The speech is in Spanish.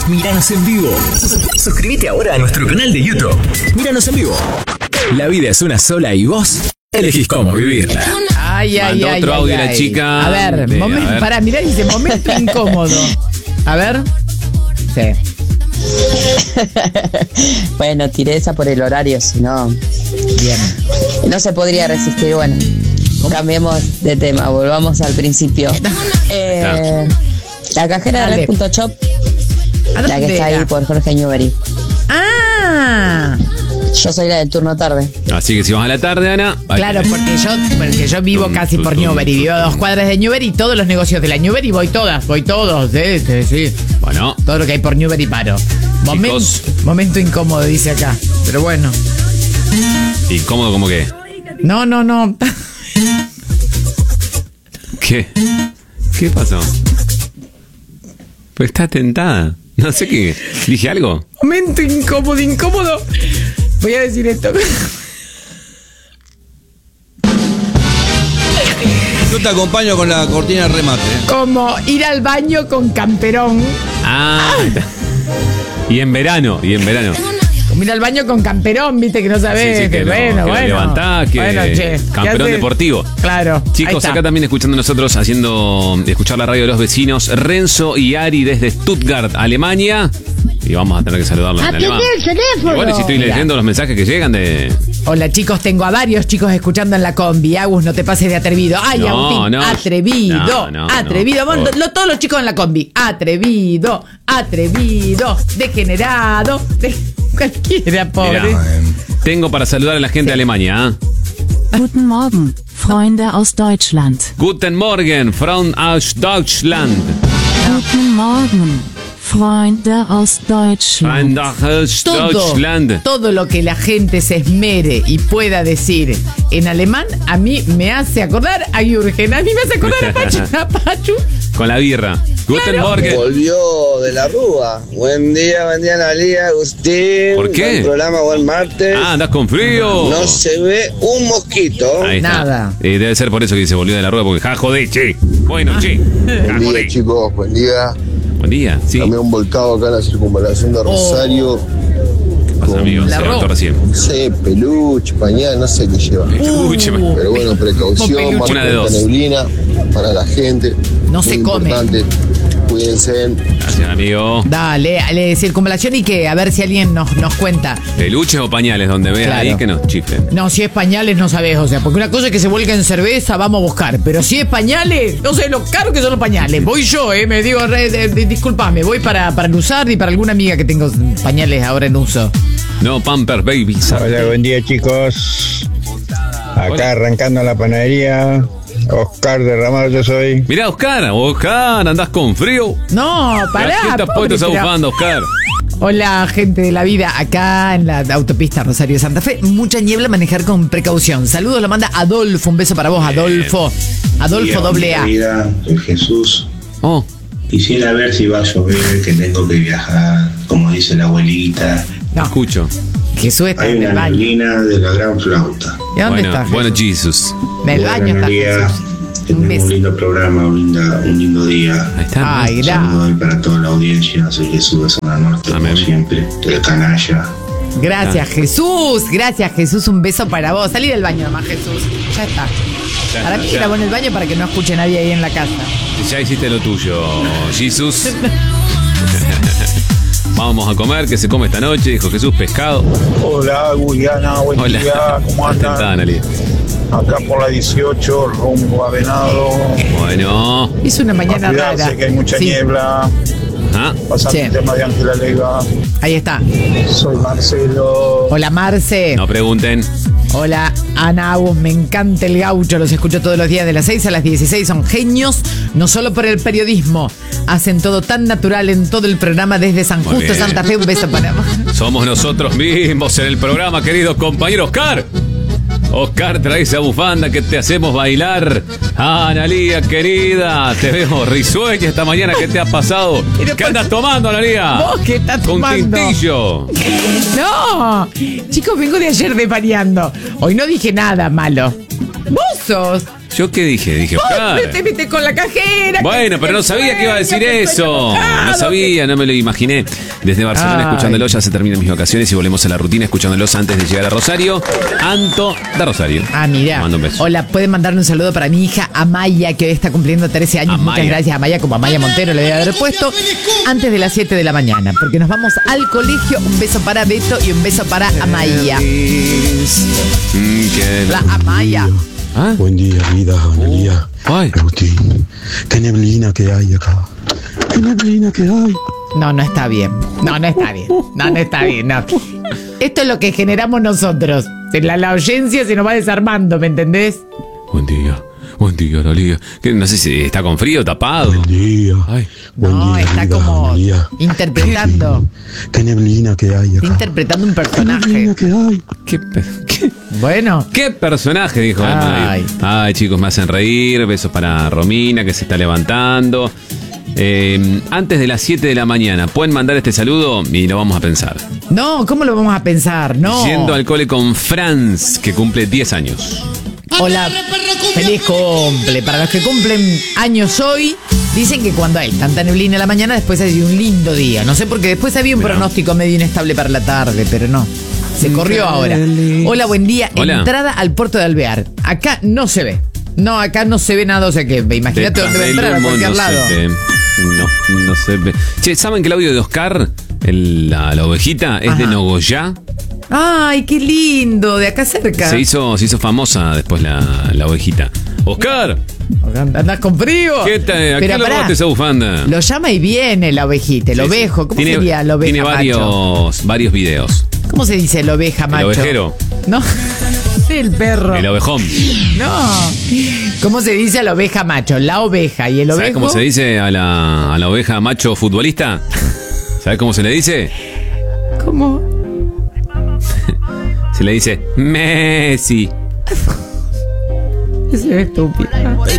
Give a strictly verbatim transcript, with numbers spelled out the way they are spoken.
Míranos en vivo. Suscríbete ahora a nuestro canal de YouTube. Míranos en vivo. La vida es una sola y vos elegís cómo vivirla. Ay, ay, Mandó ay, otro ay, audio ay. la chica. A ver, De- momen- a ver. pará, mirá, dice momento incómodo. A ver. Sí. Bueno, tiré esa por el horario, si no, Bien. no se podría resistir. Bueno, cambiemos de tema, volvamos al principio. Eh, la cajera Dale. de Red punto shop, ¿A la que dónde está era? ahí por Jorge Newbery. Ah, Yo soy la del turno tarde. Así que si vas a la tarde, Ana. ahí claro, tenés. porque yo, porque yo vivo Tum, casi tum, por tum, Newbery, tum, vivo a dos cuadras de Newbery y todos los negocios de la Newbery voy todas, voy todos, sí, sí, sí. Bueno, Todo lo que hay por Newbery paro. Momento, Chicos. momento incómodo, dice acá. Pero bueno. incómodo como que. No, no, no. ¿Qué? ¿Qué pasó? Pues está tentada. No sé qué. ¿Dije algo? Momento incómodo, incómodo. Voy a decir esto. Yo te acompaño con la cortina de remate. Como ir al baño con camperón. Ah. Y en verano, y en verano. Como ir al baño con camperón, viste que no sabés. Sí, sí, que que lo- bueno, que lo bueno. levantás, que Bueno, che, ¿qué camperón haces? deportivo. Claro. ahí Chicos, está. acá también escuchando nosotros, haciendo escuchar la radio de los vecinos, Renzo y Ari desde Stuttgart, Alemania. Y vamos a tener que saludarlos en alemán. el teléfono! Igual si estoy Mira. leyendo los mensajes que llegan de... Hola chicos, tengo a varios chicos escuchando en la combi. Agus, no te pases de atrevido. Ay, No, Agustín, no. atrevido, No, no, atrevido. no, Bueno, por favor. lo- todos los chicos en la combi. Atrevido, atrevido, degenerado, de... cualquiera, pobre. Mirá, tengo para saludar a la gente de Alemania. ¿ah? Guten Morgen, Freunde aus Deutschland. Guten Morgen, Frauen aus Deutschland. Guten Morgen, Freunde aus Deutschland. Frauen aus Todo, Deutschland. todo lo que la gente se esmere y pueda decir en alemán, a mí me hace acordar a Jürgen. A mí me hace acordar a Pachu. A Pachu. Con la birra. Guten Claro. Morgen. Volvió de la Rúa. Buen día, buen día, Analia, Agustín. ¿Por qué? Buen programa, buen martes. Ah, andás con frío. No se ve un mosquito. Ahí está. Nada. Y debe ser por eso que se volvió de la rueda, porque ja, jodé, che. Bueno, che. Ja, Buen día, jodé. chicos, buen día. Buen día. Sí. También un volcado acá en la circunvalación de Rosario. ¿Qué pasa, amigo? La Se levantó ro- recién. No sé, peluche, pañal, no sé qué lleva. Escúcheme. Pero bueno, precaución, más Una de dos. neblina para la gente. No Muy se come. importante. Cuídense. Gracias, amigo. Dale, dale, circunvalación y que a ver si alguien nos, nos cuenta. Peluches o pañales, donde veas Claro. ahí que nos chiflen. No, si es pañales no sabés, o sea, porque una cosa es que se vuelca en cerveza, vamos a buscar, pero si es pañales, no sé lo caro que son los pañales. Voy yo, eh, me digo, re, de- de- disculpame, voy para, para usar y para alguna amiga que tengo pañales ahora en uso. No, Pamper Baby. Hola, buen día chicos. Acá Hola. arrancando la panadería. Oscar de Ramal yo soy. Mirá, Oscar, Oscar, andás con frío. No, pará. ¿Qué te has pobre, puesto esa pero- bufanda, Oscar? Hola, gente de la vida, acá en la autopista Rosario de Santa Fe. Mucha niebla, manejar con precaución. Saludos, lo manda Adolfo. Un beso para vos, Adolfo. Adolfo doble A. Vida, soy Jesús. Oh, Quisiera ver si va a llover, que tengo que viajar, como dice la abuelita. No, escucho. Jesús está Hay en el una baño. neblina de la gran flauta. ¿Y dónde bueno, está Jesús? bueno, Jesus. En el Buena, baño está Analia, Jesús. que Un tengas beso. un lindo programa, un, linda- un lindo día. Ahí está. Ay, Un saludo gracias. ahí para toda la audiencia. Soy Jesús de Zona Norte, Amén. como siempre, del canalla. Gracias, Ah. Jesús. Gracias, Jesús. Un beso para vos. Salí del baño nomás, Jesús. Ya está. Ya Para está, mí ya. grabó en el baño para que no escuche nadie ahí en la casa. Ya hiciste lo tuyo, Jesus. Vamos a comer, que se come esta noche, dijo Jesús, pescado. Hola, Guyana, buen Hola. día. ¿Cómo Atentada, andan? Analia. Acá por la dieciocho, rumbo a Venado. Bueno. Es una mañana A cuidarse, rara. que hay mucha Sí, niebla. Ah, Pasando Sí. el tema de Ángela Leiva. ahí está. Soy Marcelo. Hola, Marce. no pregunten. Hola, Ana Agus. Me encanta el gaucho. Los escucho todos los días de las seis a las dieciséis. Son genios, no solo por el periodismo. Hacen todo tan natural en todo el programa desde San Muy Justo, bien. Santa Fe. Un beso para vos. Somos nosotros mismos en el programa, querido compañero Oscar. Oscar, trae esa bufanda que te hacemos bailar. Ah, Analia, querida, te veo risueña esta mañana. ¿Qué te ha pasado? Pero ¿Qué por- andas tomando, Analia? ¿Vos qué estás Con tomando? tintillo. No, chicos, vengo de ayer desvariando. Hoy no dije nada malo. Vos sos. ¿Yo qué dije? Dije, Oscar. Te viste con la cajera. Bueno, pero no sabía que iba a decir eso. No sabía, no me lo imaginé. Desde Barcelona, Ay. escuchándolo, ya se terminan mis vacaciones y volvemos a la rutina escuchándolos antes de llegar a Rosario. Anto de Rosario. Ah, mira. Mando un beso. Hola, pueden mandarle un saludo para mi hija Amaya, que hoy está cumpliendo trece años. Amaya. Muchas gracias, Amaya, como Amaya Montero le debe haber puesto antes de las siete de la mañana, porque nos vamos al colegio. Un beso para Beto y un beso para Amaya. Mm, que La Amaya. ¿Ah? Buen día, vida, Analía. Ay. Agustín, qué neblina que hay acá. Qué neblina que hay. No, no está bien. No, no está bien. No, no está bien. No. Esto es lo que generamos nosotros. La, la audiencia se nos va desarmando, ¿me entendés? Buen día. Buen día, Analía. Que no sé si está con frío, tapado. Buen día. Ay. Buen No, día, está vida, como Analía. interpretando. Qué neblina que hay Está acá. interpretando un Qué personaje. neblina que hay. ¿Qué, pe- qué, Bueno. qué personaje, dijo el Ay. Manayo. Ay, chicos, me hacen reír. Besos para Romina, que se está levantando. Eh, antes de las siete de la mañana, ¿pueden mandar este saludo? Y lo vamos a pensar. No, ¿cómo lo vamos a pensar? No. Yendo al cole con Franz, que cumple diez años. Hola, feliz cumple. Para los que cumplen años hoy, dicen que cuando hay tanta neblina en la mañana, después hay un lindo día. No sé por qué después había un Mirá. pronóstico medio inestable para la tarde, pero no. Se corrió ahora. Hola, buen día. Hola. Entrada al puerto de Alvear. Acá no se ve. No, acá no se ve nada, o sea que imagínate dónde va a Detrás entrar, a del humo cualquier no lado. se ve. No, no se ve. Che, ¿saben que el audio de Oscar, el- la, la ovejita, es de Ajá. Nogoyá? Ay, qué lindo, de acá cerca. Se hizo, se hizo famosa después la, la ovejita. ¡Oscar! ¿Andás con frío? ¿Qué tal? ¿A Pero qué le pará, robaste esa bufanda? Lo llama y viene la ovejita, el Sí, sí. ovejo. ¿Cómo tiene, sería el oveja Tiene macho? varios, varios videos. ¿Cómo se dice el oveja macho? El ovejero. No, el perro. El ovejón. No. ¿Cómo se dice a la oveja macho? La oveja y el ¿Sabes ovejo. cómo se dice a la, a la oveja macho futbolista? ¿Sabes cómo se le dice? ¿Cómo? Se le dice Messi. Es estúpido.